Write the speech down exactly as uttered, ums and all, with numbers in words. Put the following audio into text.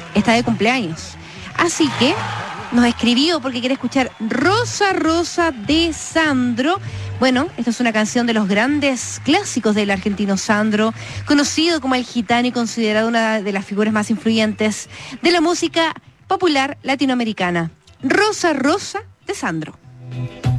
está de cumpleaños. Así que nos escribió porque quiere escuchar Rosa Rosa de Sandro. Bueno, esta es una canción de los grandes clásicos del argentino Sandro, conocido como el gitano y considerado una de las figuras más influyentes de la música popular latinoamericana. Rosa Rosa de Sandro.